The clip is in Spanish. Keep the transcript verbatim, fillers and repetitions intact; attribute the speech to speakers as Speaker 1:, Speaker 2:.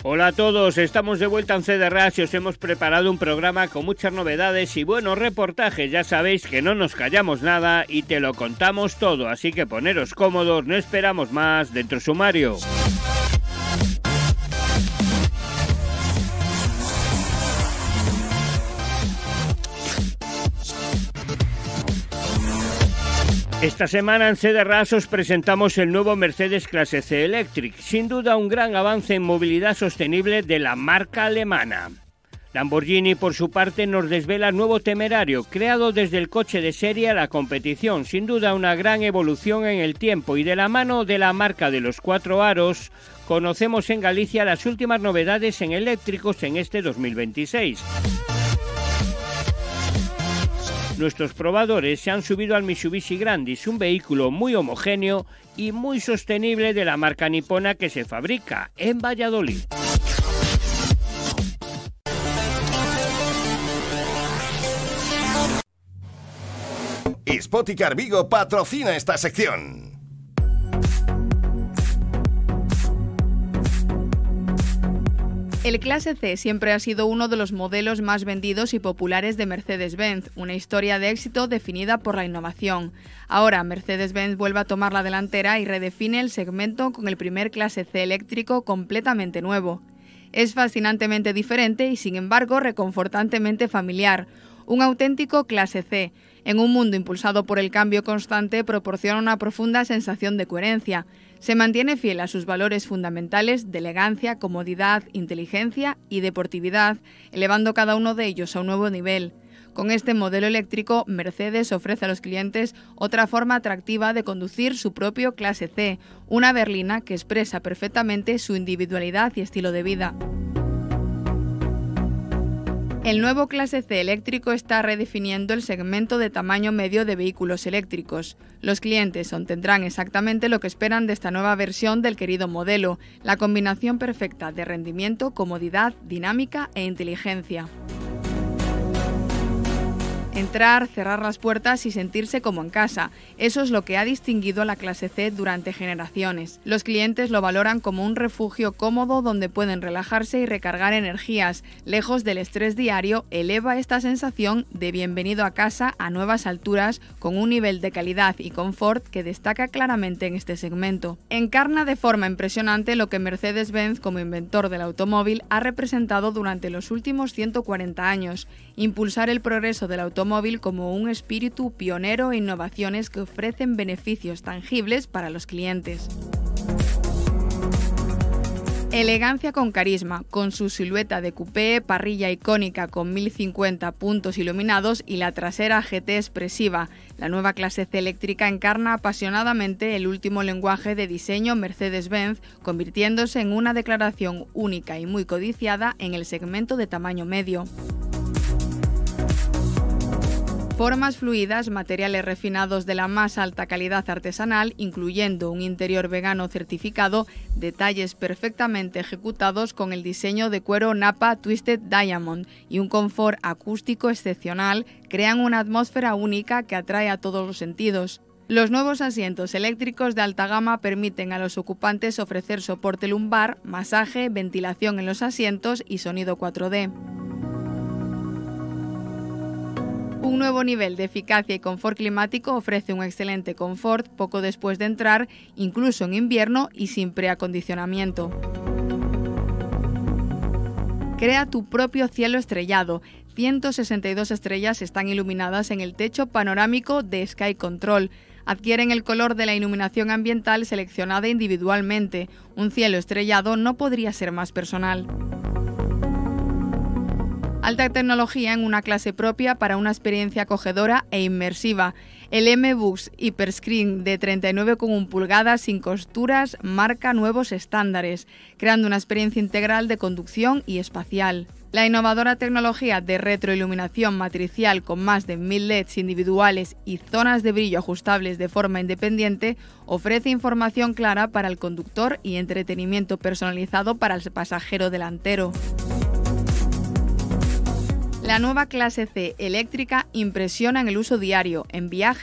Speaker 1: Hola a todos, estamos de vuelta en C D R A S y os hemos preparado un programa con muchas novedades y buenos reportajes. Ya sabéis que no nos callamos nada y te lo contamos todo, así que poneros cómodos, no esperamos más. Dentro sumario. Esta semana en C D R A S os presentamos el nuevo Mercedes Clase C Electric, sin duda un gran avance en movilidad sostenible de la marca alemana. Lamborghini, por su parte, nos desvela el nuevo Temerario, creado desde el coche de serie a la competición, sin duda una gran evolución en el tiempo, y de la mano de la marca de los cuatro aros, conocemos en Galicia las últimas novedades en eléctricos en este dos mil veintiséis. Nuestros probadores se han subido al Mitsubishi Grandis, un vehículo muy homogéneo y muy sostenible de la marca nipona que se fabrica en Valladolid.
Speaker 2: Spoticar Vigo patrocina esta sección.
Speaker 3: El Clase C siempre ha sido uno de los modelos más vendidos y populares de Mercedes-Benz, una historia de éxito definida por la innovación. Ahora, Mercedes-Benz vuelve a tomar la delantera y redefine el segmento con el primer Clase C eléctrico completamente nuevo. Es fascinantemente diferente y, sin embargo, reconfortantemente familiar. Un auténtico Clase C. En un mundo impulsado por el cambio constante, proporciona una profunda sensación de coherencia. Se mantiene fiel a sus valores fundamentales de elegancia, comodidad, inteligencia y deportividad, elevando cada uno de ellos a un nuevo nivel. Con este modelo eléctrico, Mercedes ofrece a los clientes otra forma atractiva de conducir su propio Clase C, una berlina que expresa perfectamente su individualidad y estilo de vida. El nuevo Clase C eléctrico está redefiniendo el segmento de tamaño medio de vehículos eléctricos. Los clientes obtendrán exactamente lo que esperan de esta nueva versión del querido modelo, la combinación perfecta de rendimiento, comodidad, dinámica e inteligencia. Entrar, cerrar las puertas y sentirse como en casa. Eso es lo que ha distinguido a la Clase C durante generaciones. Los clientes lo valoran como un refugio cómodo donde pueden relajarse y recargar energías. Lejos del estrés diario, eleva esta sensación de bienvenido a casa a nuevas alturas con un nivel de calidad y confort que destaca claramente en este segmento. Encarna de forma impresionante lo que Mercedes-Benz, como inventor del automóvil, ha representado durante los últimos ciento cuarenta años. Impulsar el progreso del automóvil como un espíritu pionero e innovaciones que ofrecen beneficios tangibles para los clientes. Elegancia con carisma, con su silueta de coupé, parrilla icónica con mil cincuenta puntos iluminados y la trasera G T expresiva. La nueva Clase C eléctrica encarna apasionadamente el último lenguaje de diseño Mercedes-Benz, convirtiéndose en una declaración única y muy codiciada en el segmento de tamaño medio. Formas fluidas, materiales refinados de la más alta calidad artesanal, incluyendo un interior vegano certificado, detalles perfectamente ejecutados con el diseño de cuero Nappa Twisted Diamond y un confort acústico excepcional, crean una atmósfera única que atrae a todos los sentidos. Los nuevos asientos eléctricos de alta gama permiten a los ocupantes ofrecer soporte lumbar, masaje, ventilación en los asientos y sonido cuatro D. Un nuevo nivel de eficacia y confort climático ofrece un excelente confort poco después de entrar, incluso en invierno y sin preacondicionamiento. Crea tu propio cielo estrellado. ciento sesenta y dos estrellas están iluminadas en el techo panorámico de Sky Control. Adquieren el color de la iluminación ambiental seleccionada individualmente. Un cielo estrellado no podría ser más personal. Alta tecnología en una clase propia para una experiencia acogedora e inmersiva. El M-Bus Hyperscreen de treinta y nueve coma uno pulgadas sin costuras marca nuevos estándares, creando una experiencia integral de conducción y espacial. La innovadora tecnología de retroiluminación matricial con más de mil L E Ds individuales y zonas de brillo ajustables de forma independiente ofrece información clara para el conductor y entretenimiento personalizado para el pasajero delantero. La nueva Clase C eléctrica impresiona en el uso diario, en viajes